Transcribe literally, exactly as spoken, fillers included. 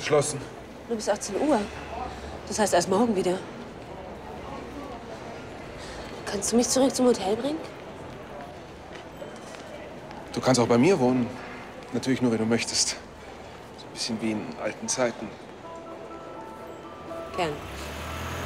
geschlossen. Nur bis achtzehn Uhr. Das heißt erst morgen wieder. Kannst du mich zurück zum Hotel bringen? Du kannst auch bei mir wohnen. Natürlich nur, wenn du möchtest. So ein bisschen wie in alten Zeiten. Gern.